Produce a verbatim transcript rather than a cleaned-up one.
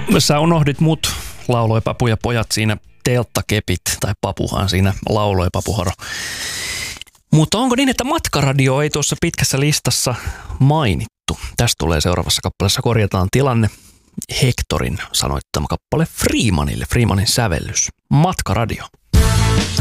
sä unohdit mut, lauloi Papu ja pojat siinä, telttakepit, tai Papuhan siinä lauloi Papuharo. Mutta onko niin, että Matkaradio ei tuossa pitkässä listassa mainittu? Tästä tulee seuraavassa kappaleessa, korjataan tilanne. Hectorin sanoittama kappale Freemanille, Freemanin sävellys. Matkaradio.